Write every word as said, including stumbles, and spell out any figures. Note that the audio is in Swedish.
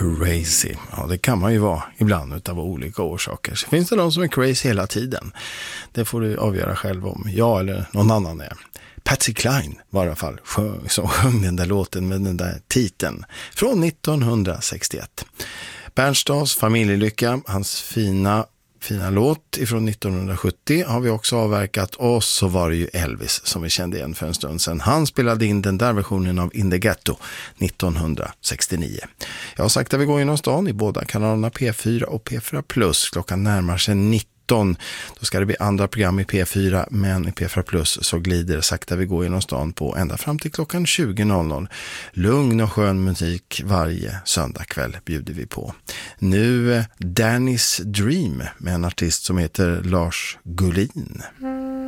crazy. Ja, det kan man ju vara ibland utav olika orsaker. Så finns det de som är crazy hela tiden. Det får du avgöra själv om jag eller någon annan är. Patsy Cline var i alla fall sjung, som sjöng den där låten med den där titeln från nittonhundrasextioett. Bernstads Familjelycka, hans fina Fina låt ifrån nittonhundrasjuttio har vi också avverkat, och så var det ju Elvis som vi kände igen för en stund sedan. Han spelade in den där versionen av In the Ghetto nittonhundrasextionio. Jag har sagt att vi går genom stan i båda kanalerna P fyra och P fyra plus. Klockan närmar sig nitton. Då ska det bli andra program i P fyra, men i P fyra plus så glider sakta vi går genom stan på ända fram till klockan tjugo. Lugn och skön musik varje söndagkväll bjuder vi på. Nu Danny's Dream med en artist som heter Lars Gullin.